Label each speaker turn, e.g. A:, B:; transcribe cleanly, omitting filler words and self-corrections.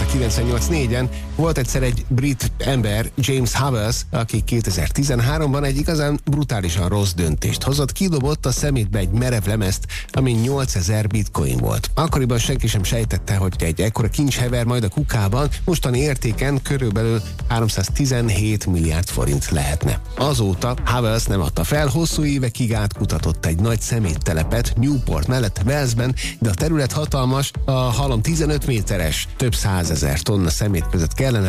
A: 1998-4-en volt egyszer egy brit ember, James Havers, aki 2013-ban egy igazán brutálisan rossz döntést hozott. Kidobott a szemétbe egy merev lemezt, ami 8000 bitcoin volt. Akkoriban senki sem sejtette, hogy egy ekkora kincs hever majd a kukában, mostani értéken körülbelül 317 milliárd forint lehetne. Azóta Havers nem adta fel, hosszú évekig átkutatott egy nagy szeméttelepet Newport mellett Walesben, de a terület hatalmas, a halom 15 méteres, több 100 000 tonna szemét között kellene